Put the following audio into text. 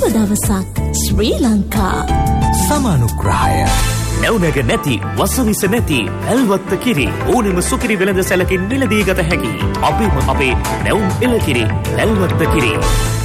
දවසක් ශ්‍රී ලංකා සමානුග්‍රහය නැවුනග නැති වසවිස නැති ඇල්වත්ත කිරි ඕනෙම සුකිරි වෙළඳ සැලකින් මිලදී ගත හැකි අපේම අපේ නැවුම් එළකිරි ඇල්වත්ත කිරි